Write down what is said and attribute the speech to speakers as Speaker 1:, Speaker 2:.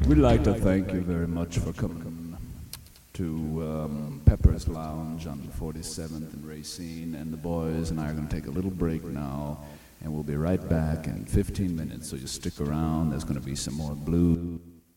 Speaker 1: We'd like to thank you very much for coming to Pepper's Lounge on 47th and Racine, and the boys and I are going to take a little break now, and we'll be right back in 15 minutes, so you stick around. There's going to be some more blues.